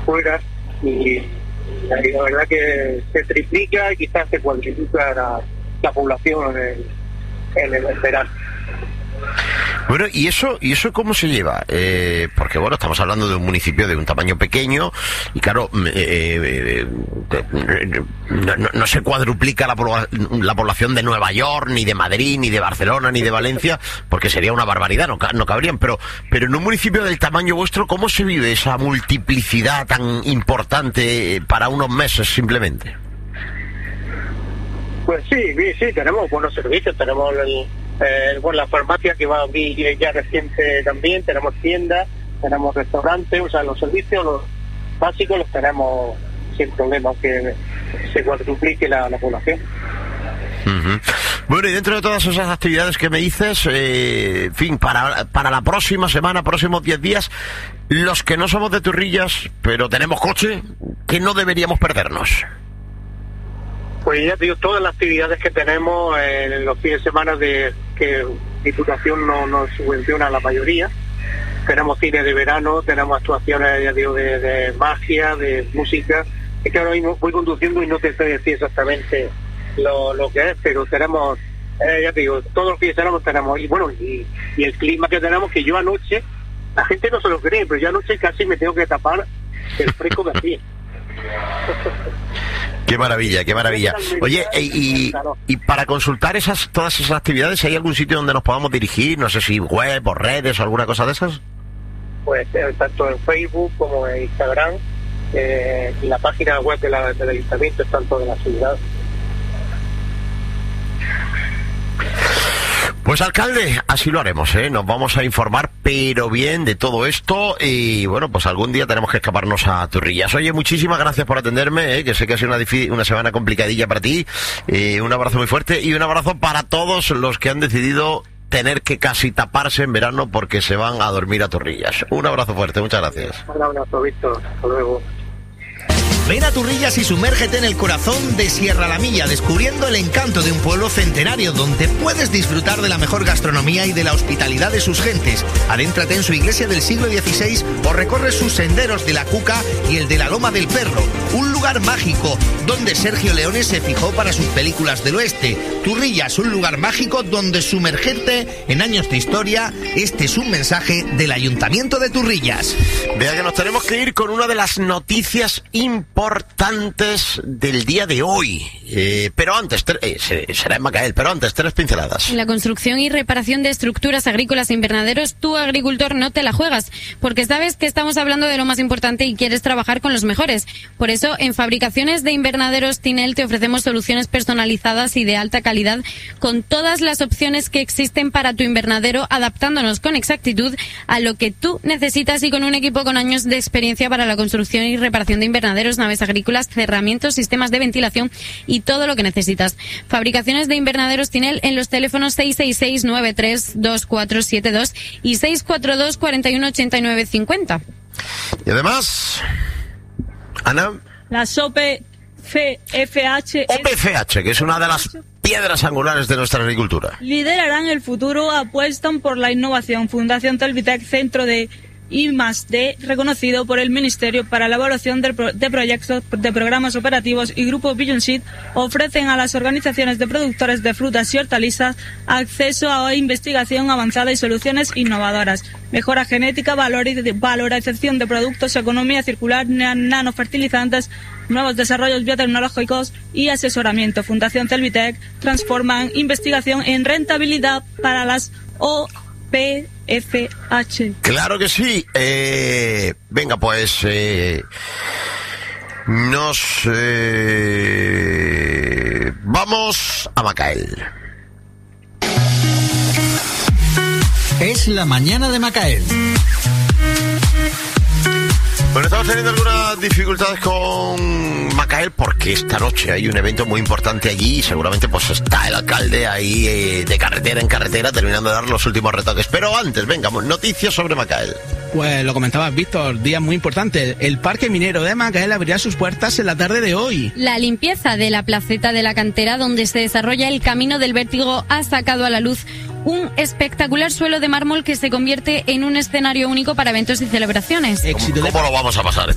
fuera, y la verdad que se triplica y quizás se cuadriplica la población en el verano. Bueno, ¿y eso cómo se lleva? Porque, bueno, estamos hablando de un municipio de un tamaño pequeño y, claro, no se cuadruplica la población de Nueva York, ni de Madrid, ni de Barcelona, ni de Valencia, porque sería una barbaridad, no cabrían. Pero en un municipio del tamaño vuestro, ¿cómo se vive esa multiplicidad tan importante para unos meses simplemente? Pues sí, tenemos buenos servicios, tenemos la farmacia que va a abrir ya reciente también, tenemos tiendas, tenemos restaurantes, o sea, los servicios los básicos los tenemos sin problema, aunque se cuadruplique la población. Uh-huh. Bueno, y dentro de todas esas actividades que me dices, en fin, para la próxima semana, próximos 10 días, los que no somos de Turrillas, pero tenemos coche, ¿qué no deberíamos perdernos? Pues ya te digo, todas las actividades que tenemos en los fines de semana que Diputación nos subvenciona la mayoría. Tenemos cine de verano, tenemos actuaciones, ya digo, de magia, de música. Es que ahora mismo voy conduciendo y no te sé decir exactamente lo que es, pero tenemos, ya te digo, todos los fines de semana tenemos. Y bueno, y el clima que tenemos, que yo anoche, la gente no se lo cree, pero yo anoche casi me tengo que tapar el fresco que hacía. Qué maravilla, qué maravilla. Oye, y para consultar todas esas actividades, ¿hay algún sitio donde nos podamos dirigir? No sé si web o redes o alguna cosa de esas. Pues tanto en Facebook como en Instagram, y la página web del Ayuntamiento, tanto de la ciudad. Pues, alcalde, así lo haremos, ¿eh? Nos vamos a informar, pero bien, de todo esto, y bueno, pues algún día tenemos que escaparnos a Turrillas. Oye, muchísimas gracias por atenderme, que sé que ha sido una semana complicadilla para ti. Un abrazo muy fuerte y un abrazo para todos los que han decidido tener que casi taparse en verano porque se van a dormir a Turrillas. Un abrazo fuerte, muchas gracias. Un abrazo, Víctor. Hasta luego. Ven a Turrillas y sumérgete en el corazón de Sierra La Milla, descubriendo el encanto de un pueblo centenario donde puedes disfrutar de la mejor gastronomía y de la hospitalidad de sus gentes. Adéntrate en su iglesia del siglo XVI o recorre sus senderos de la Cuca y el de la Loma del Perro, un lugar mágico donde Sergio Leone se fijó para sus películas del oeste. Turrillas, un lugar mágico donde sumergirte en años de historia. Este es un mensaje del Ayuntamiento de Turrillas. Vea que nos tenemos que ir con una de las noticias importantes del día de hoy. Pero antes, será en Macael, pero antes, 3 pinceladas. En la construcción y reparación de estructuras agrícolas e invernaderos, tú, agricultor, no te la juegas, porque sabes que estamos hablando de lo más importante y quieres trabajar con los mejores. Por eso, en Fabricaciones de Invernaderos Tinel te ofrecemos soluciones personalizadas y de alta calidad, con todas las opciones que existen para tu invernadero, adaptándonos con exactitud a lo que tú necesitas y con un equipo con años de experiencia para la construcción y reparación de invernaderos, naves agrícolas, cerramientos, sistemas de ventilación y todo lo que necesitas. Fabricaciones de Invernaderos Tinel en los teléfonos 666-932472 y 642-418950. Y además, Ana, las OPFH, que es una de las piedras angulares de nuestra agricultura. Liderarán el futuro, apuestan por la innovación. Fundación Telvitec, centro de I+D, reconocido por el Ministerio para la Evaluación de Proyectos de Programas Operativos, y Grupo Vision Seed ofrecen a las organizaciones de productores de frutas y hortalizas acceso a investigación avanzada y soluciones innovadoras, mejora genética, valorización de productos, economía circular, nanofertilizantes, nuevos desarrollos biotecnológicos y asesoramiento. Fundación Telvitec transforman investigación en rentabilidad para las OPFH. Claro que sí. Venga, pues vamos a Macael. Es la mañana de Macael. Bueno, estamos teniendo algunas dificultades con Macael porque esta noche hay un evento muy importante allí y seguramente pues está el alcalde ahí de carretera en carretera terminando de dar los últimos retoques. Pero antes, venga, noticias sobre Macael. Pues lo comentabas, Víctor, día muy importante. El Parque Minero de Macael abrirá sus puertas en la tarde de hoy. La limpieza de la placeta de la cantera donde se desarrolla el Camino del Vértigo ha sacado a la luz un espectacular suelo de mármol que se convierte en un escenario único para eventos y celebraciones. ¿Cómo lo vamos a pasar?